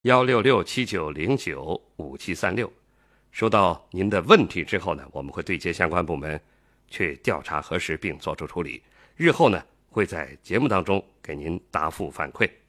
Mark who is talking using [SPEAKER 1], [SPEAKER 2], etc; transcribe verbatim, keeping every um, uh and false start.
[SPEAKER 1] 幺六六七九零九五七三六。收到您的问题之后呢，我们会对接相关部门去调查核实并作出处理，日后呢会在节目当中给您答复反馈。